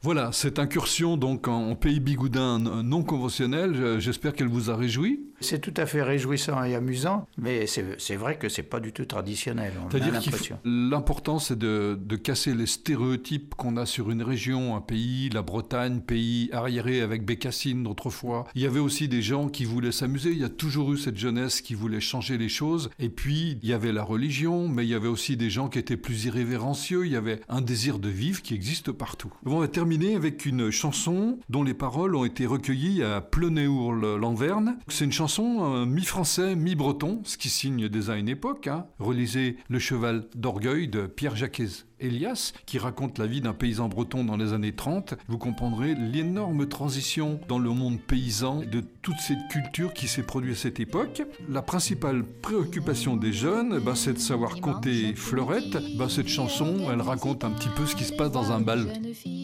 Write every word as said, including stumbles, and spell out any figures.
Voilà, cette incursion donc en, en pays bigoudin non conventionnel, j'espère qu'elle vous a réjoui. C'est tout à fait réjouissant et amusant, mais c'est, c'est vrai que c'est pas du tout traditionnel, on C'est-à-dire a l'impression. Faut, l'important c'est de, de casser les stéréotypes qu'on a sur une région, un pays, la Bretagne, pays arriéré avec Bécassine d'autrefois. Il y avait aussi des gens qui voulaient s'amuser, il y a toujours eu cette jeunesse qui voulait changer les choses, et puis il y avait la religion, mais il y avait aussi des gens qui étaient plus irrévérencieux, il y avait un désir de vivre qui existe partout. On va terminer avec une chanson dont les paroles ont été recueillies à Pleunéour-Lanverne. C'est une chanson euh, mi-français, mi-breton, ce qui signe déjà une époque. Hein. Relisez Le cheval d'orgueil de Pierre-Jacques Elias, qui raconte la vie d'un paysan breton dans les années trente. Vous comprendrez l'énorme transition dans le monde paysan de toute cette culture qui s'est produite à cette époque. La principale préoccupation des jeunes, bah, c'est de savoir compter fleurette. Bah, cette chanson, elle raconte un petit peu ce qui se passe dans un bal.